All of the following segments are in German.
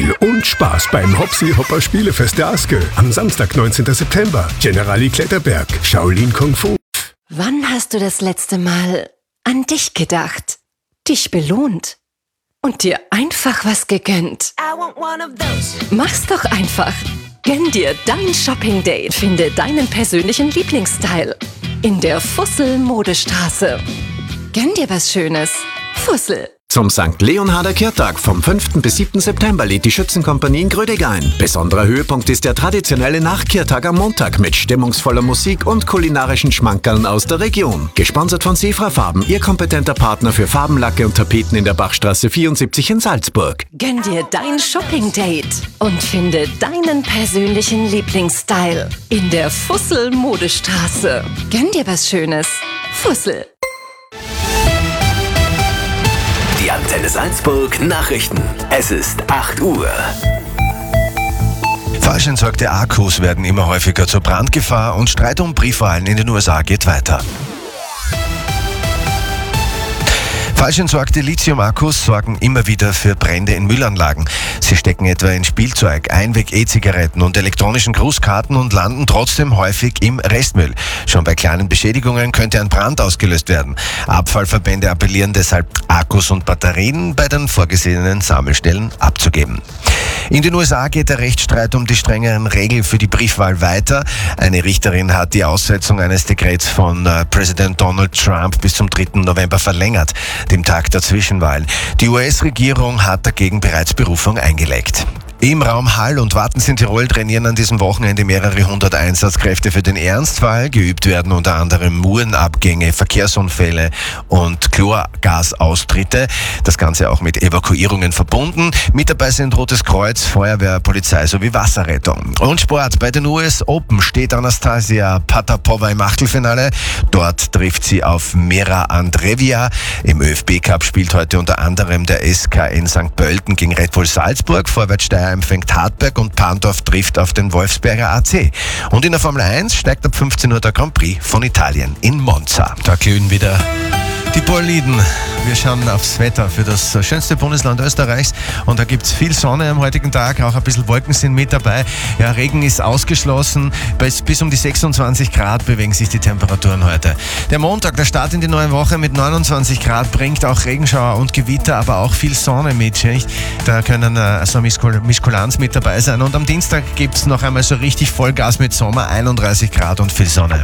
Spiel und Spaß beim Hopsi Hopper Spielefest der Aske. Am Samstag, 19. September. Generali Kletterberg, Shaolin Kung Fu. Wann hast du das letzte Mal an dich gedacht? Dich belohnt? Und dir einfach was gegönnt? Mach's doch einfach. Gönn dir dein Shopping-Date. Finde deinen persönlichen Lieblingsstyle in der Fussel Modestraße. Gönn dir was Schönes. Fussel. Zum St. Leonharder Kirtag vom 5. bis 7. September lädt die Schützenkompanie in Grödig ein. Besonderer Höhepunkt ist der traditionelle Nachkirtag am Montag mit stimmungsvoller Musik und kulinarischen Schmankerln aus der Region. Gesponsert von Sefra Farben, Ihr kompetenter Partner für Farbenlacke und Tapeten in der Bachstraße 74 in Salzburg. Gönn dir dein Shopping-Date und finde deinen persönlichen Lieblingsstyle in der Fussel Modestraße. Gönn dir was Schönes. Fussel. Die Antenne Salzburg Nachrichten. Es ist 8 Uhr. Falsch entsorgte Akkus werden immer häufiger zur Brandgefahr und Streit um Briefwahlen in den USA geht weiter. Falsch entsorgte Lithium-Akkus sorgen immer wieder für Brände in Müllanlagen. Sie stecken etwa in Spielzeug, Einweg-E-Zigaretten und elektronischen Grußkarten und landen trotzdem häufig im Restmüll. Schon bei kleinen Beschädigungen könnte ein Brand ausgelöst werden. Abfallverbände appellieren deshalb, Akkus und Batterien bei den vorgesehenen Sammelstellen abzugeben. In den USA geht der Rechtsstreit um die strengeren Regeln für die Briefwahl weiter. Eine Richterin hat die Aussetzung eines Dekrets von Präsident Donald Trump bis zum 3. November verlängert, dem Tag der Zwischenwahlen. Die US-Regierung hat dagegen bereits Berufung eingelegt. Im Raum Hall und Wattens in Tirol trainieren an diesem Wochenende mehrere hundert Einsatzkräfte für den Ernstfall. Geübt werden unter anderem Murenabgänge, Verkehrsunfälle und Chlorgasaustritte. Das Ganze auch mit Evakuierungen verbunden. Mit dabei sind Rotes Kreuz, Feuerwehr, Polizei sowie Wasserrettung. Und Sport. Bei den US Open steht Anastasia Potapova im Achtelfinale. Dort trifft sie auf Mira Andreeva. Im ÖFB-Cup spielt heute unter anderem der SKN St. Pölten gegen Red Bull Salzburg. Vorwärtssteier empfängt Hartberg und Pandorf trifft auf den Wolfsberger AC. Und in der Formel 1 steigt ab 15 Uhr der Grand Prix von Italien in Monza. Da glühen wieder die Boliden. Wir schauen aufs Wetter für das schönste Bundesland Österreichs und da gibt es viel Sonne am heutigen Tag, auch ein bisschen Wolken sind mit dabei. Ja, Regen ist ausgeschlossen, bis um die 26 Grad bewegen sich die Temperaturen heute. Der Montag, der Start in die neue Woche mit 29 Grad, bringt auch Regenschauer und Gewitter, aber auch viel Sonne mit. Nicht? Da können so Mischkulanz mit dabei sein und am Dienstag gibt es noch einmal so richtig Vollgas mit Sommer, 31 Grad und viel Sonne.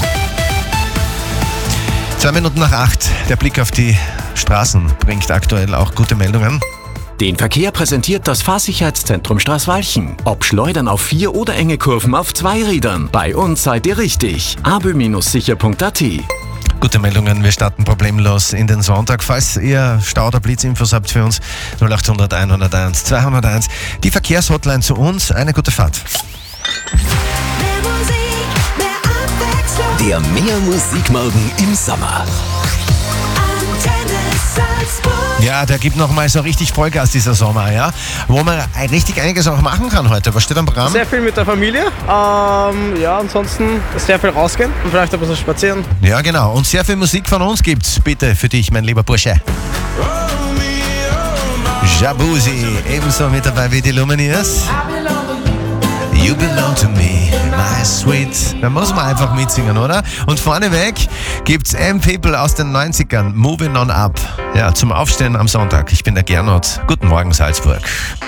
2 Minuten nach 8. Der Blick auf die Straßen bringt aktuell auch gute Meldungen. Den Verkehr präsentiert das Fahrsicherheitszentrum Straßwalchen. Ob Schleudern auf 4 oder enge Kurven auf 2 Rädern. Bei uns seid ihr richtig. abö-sicher.at. Gute Meldungen, wir starten problemlos in den Sonntag. Falls ihr Stau- oder Blitzinfos habt für uns, 0800 101 201. Die Verkehrshotline zu uns. Eine gute Fahrt. Der Mehr Musikmorgen im Sommer. Ja, der gibt nochmal so richtig Vollgas dieser Sommer, ja. Wo man richtig einiges auch machen kann heute. Was steht am Programm? Sehr viel mit der Familie. Ja, ansonsten sehr viel rausgehen und vielleicht ein bisschen spazieren. Ja, genau. Und sehr viel Musik von uns gibt's. Bitte für dich, mein lieber Bursche. Jabuzi, ebenso mit dabei wie die Lumineers. You belong to me, my sweet. Da muss man einfach mitsingen, oder? Und vorneweg gibt's M-People aus den 90ern, Moving on Up. Ja, zum Aufstehen am Sonntag. Ich bin der Gernot. Guten Morgen, Salzburg.